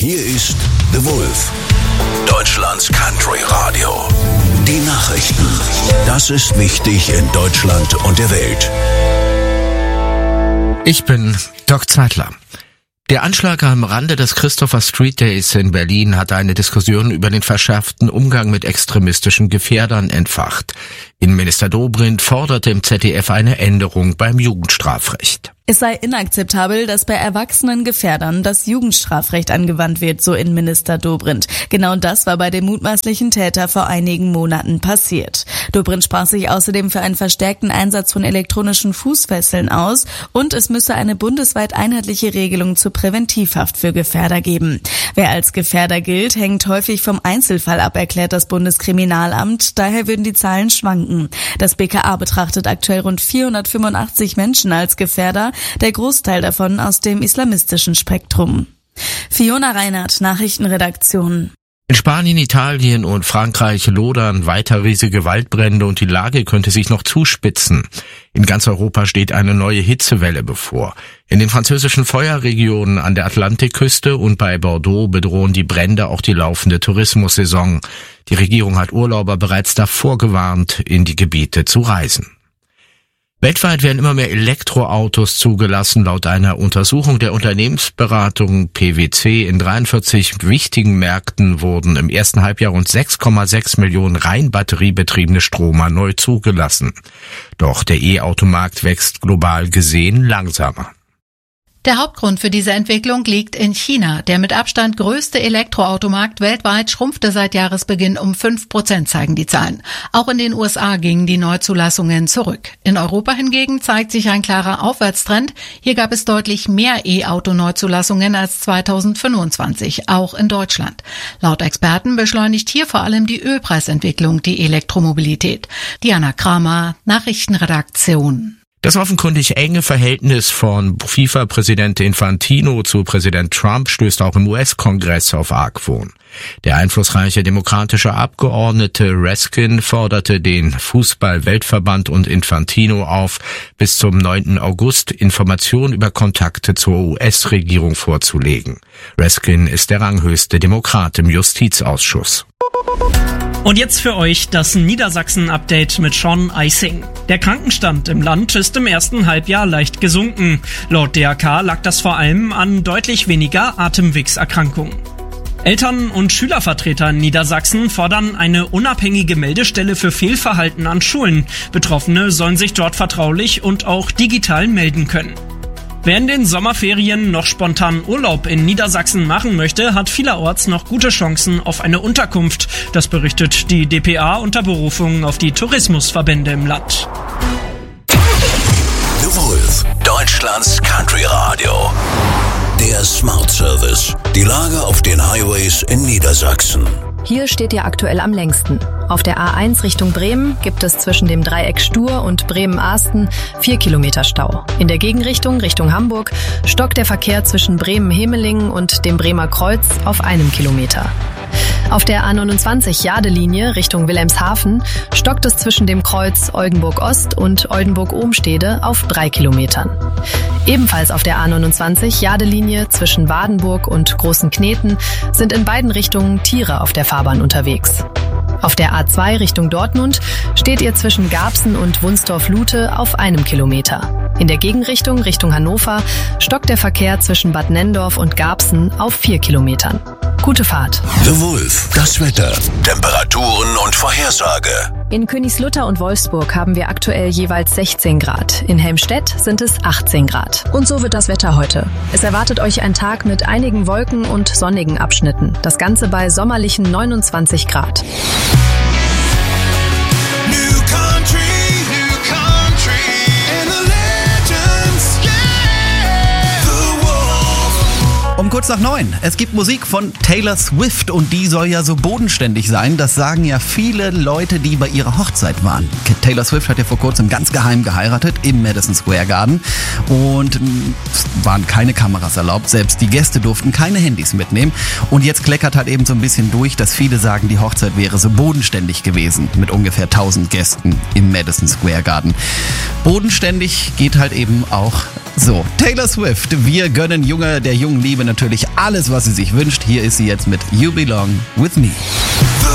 Hier ist The Wolf, Deutschlands Country Radio. Die Nachrichten. Das ist wichtig in Deutschland und der Welt. Ich bin Doc Zeitler. Der Anschlag am Rande des Christopher Street Days in Berlin hat eine Diskussion über den verschärften Umgang mit extremistischen Gefährdern entfacht. Innenminister Dobrindt forderte im ZDF eine Änderung beim Jugendstrafrecht. Es sei inakzeptabel, dass bei erwachsenen Gefährdern das Jugendstrafrecht angewandt wird, so Innenminister Dobrindt. Genau das war bei dem mutmaßlichen Täter vor einigen Monaten passiert. Dobrindt sprach sich außerdem für einen verstärkten Einsatz von elektronischen Fußfesseln aus und es müsse eine bundesweit einheitliche Regelung zur Präventivhaft für Gefährder geben. Wer als Gefährder gilt, hängt häufig vom Einzelfall ab, erklärt das Bundeskriminalamt. Daher würden die Zahlen schwanken. Das BKA betrachtet aktuell rund 485 Menschen als Gefährder, der Großteil davon aus dem islamistischen Spektrum. Fiona Reinhardt, Nachrichtenredaktion. In Spanien, Italien und Frankreich lodern weiter riesige Waldbrände und die Lage könnte sich noch zuspitzen. In ganz Europa steht eine neue Hitzewelle bevor. In den französischen Feuerregionen an der Atlantikküste und bei Bordeaux bedrohen die Brände auch die laufende Tourismussaison. Die Regierung hat Urlauber bereits davor gewarnt, in die Gebiete zu reisen. Weltweit werden immer mehr Elektroautos zugelassen. Laut einer Untersuchung der Unternehmensberatung PwC in 43 wichtigen Märkten wurden im ersten Halbjahr rund 6,6 Millionen rein batteriebetriebene Stromer neu zugelassen. Doch der E-Automarkt wächst global gesehen langsamer. Der Hauptgrund für diese Entwicklung liegt in China. Der mit Abstand größte Elektroautomarkt weltweit schrumpfte seit Jahresbeginn um 5%, zeigen die Zahlen. Auch in den USA gingen die Neuzulassungen zurück. In Europa hingegen zeigt sich ein klarer Aufwärtstrend. Hier gab es deutlich mehr E-Auto-Neuzulassungen als 2025, auch in Deutschland. Laut Experten beschleunigt hier vor allem die Ölpreisentwicklung die Elektromobilität. Diana Kramer, Nachrichtenredaktion. Das offenkundig enge Verhältnis von FIFA-Präsident Infantino zu Präsident Trump stößt auch im US-Kongress auf Argwohn. Der einflussreiche demokratische Abgeordnete Raskin forderte den Fußball-Weltverband und Infantino auf, bis zum 9. August Informationen über Kontakte zur US-Regierung vorzulegen. Raskin ist der ranghöchste Demokrat im Justizausschuss. Und jetzt für euch das Niedersachsen-Update mit Sean Eising. Der Krankenstand im Land ist im ersten Halbjahr leicht gesunken. Laut DRK lag das vor allem an deutlich weniger Atemwegserkrankungen. Eltern- und Schülervertreter in Niedersachsen fordern eine unabhängige Meldestelle für Fehlverhalten an Schulen. Betroffene sollen sich dort vertraulich und auch digital melden können. Wer in den Sommerferien noch spontan Urlaub in Niedersachsen machen möchte, hat vielerorts noch gute Chancen auf eine Unterkunft. Das berichtet die dpa unter Berufung auf die Tourismusverbände im Land. The Wolf, Deutschlands Country Radio. Der Smart Service. Die Lage auf den Highways in Niedersachsen. Hier steht ihr aktuell am längsten. Auf der A1 Richtung Bremen gibt es zwischen dem Dreieck Stur und Bremen-Ahsten 4 Kilometer Stau. In der Gegenrichtung, Richtung Hamburg, stockt der Verkehr zwischen Bremen-Hemelingen und dem Bremer Kreuz auf 1 Kilometer. Auf der A29 Jade-Linie Richtung Wilhelmshaven stockt es zwischen dem Kreuz Oldenburg-Ost und Oldenburg-Ohmstede auf 3 Kilometern. Ebenfalls auf der A29 Jade-Linie zwischen Wadenburg und Großen Kneten sind in beiden Richtungen Tiere auf der Fahrbahn unterwegs. Auf der A2 Richtung Dortmund steht ihr zwischen Garbsen und Wunstorf-Lute auf 1 Kilometer. In der Gegenrichtung Richtung Hannover stockt der Verkehr zwischen Bad Nenndorf und Garbsen auf 4 Kilometern. Gute Fahrt. The Wolf, das Wetter, Temperaturen und Vorhersage. In Königslutter und Wolfsburg haben wir aktuell jeweils 16 Grad. In Helmstedt sind es 18 Grad. Und so wird das Wetter heute. Es erwartet euch ein Tag mit einigen Wolken und sonnigen Abschnitten. Das Ganze bei sommerlichen 29 Grad. Um kurz nach 9. Es gibt Musik von Taylor Swift und die soll ja so bodenständig sein. Das sagen ja viele Leute, die bei ihrer Hochzeit waren. Taylor Swift hat ja vor kurzem ganz geheim geheiratet im Madison Square Garden und es waren keine Kameras erlaubt. Selbst die Gäste durften keine Handys mitnehmen. Und jetzt kleckert halt eben so ein bisschen durch, dass viele sagen, die Hochzeit wäre so bodenständig gewesen mit ungefähr 1000 Gästen im Madison Square Garden. Bodenständig geht halt eben auch So, Taylor Swift, wir gönnen der jungen Liebe natürlich alles, was sie sich wünscht. Hier ist sie jetzt mit You Belong With Me.